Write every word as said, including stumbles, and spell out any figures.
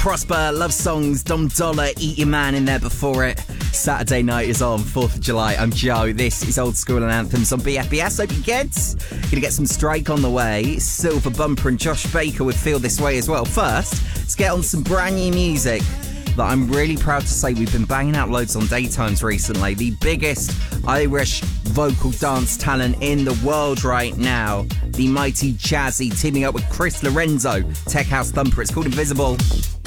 Prosper, Love Songs, Dom Dollar, Eat Your Man in there before it. Saturday night is on, fourth of July. I'm Joe. This is Old School and Anthems on B F B S. Hope you kids. Gonna get some Strike on the way. Silver Bumper and Josh Baker with Feel This Way as well. First, let's get on some brand new music that I'm really proud to say we've been banging out loads on Daytimes recently. The biggest Irish vocal dance talent in the world right now. The mighty Jazzy teaming up with Chris Lorenzo. Tech House Thumper. It's called Invisible.